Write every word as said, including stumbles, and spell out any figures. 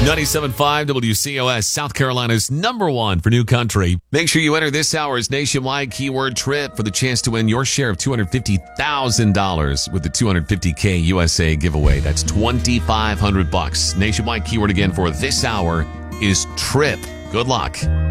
ninety-seven point five W C O S, South Carolina's number one for new country. Make sure you enter this hour's nationwide keyword trip for the chance to win your share of two hundred fifty thousand dollars with the two hundred fifty K U S A giveaway. That's twenty-five hundred bucks. Nationwide keyword again for this hour is trip. Good luck.